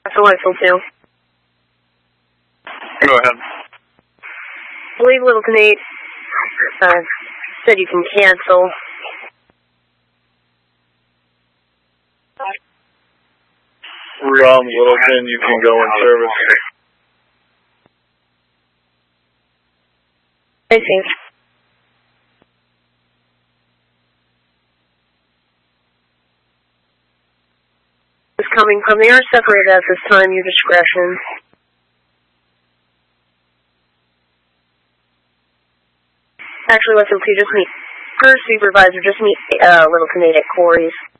That's how I feel too. Go ahead. I believe Littleton 8 said you can cancel. Littleton, you can go in service. I see. Is coming from the air separated at this time, your discretion. Actually, let's see, just meet her supervisor, just meet Littleton 8 at Corey's.